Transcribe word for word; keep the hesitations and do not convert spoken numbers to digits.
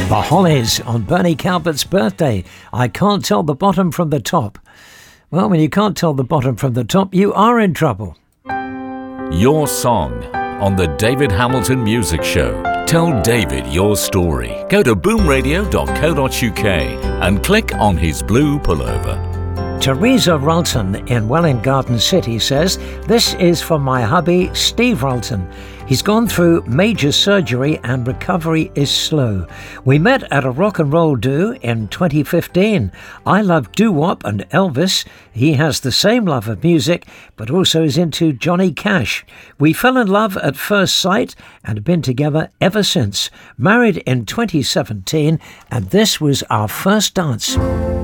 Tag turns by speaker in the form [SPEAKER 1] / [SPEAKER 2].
[SPEAKER 1] The Hollies on Bernie Calvert's birthday. I can't tell the bottom from the top. Well, when you can't tell the bottom from the top, you are in trouble.
[SPEAKER 2] Your song on the David Hamilton Music Show. Tell David your story. Go to boom radio dot co dot uk and click on his blue pullover.
[SPEAKER 1] Teresa Ralton in Welwyn Garden City says, "This is for my hubby, Steve Ralton. He's gone through major surgery and recovery is slow. We met at a rock and roll do in twenty fifteen. I love doo-wop and Elvis. He has the same love of music, but also is into Johnny Cash. We fell in love at first sight and have been together ever since. Married in twenty seventeen, and this was our first dance."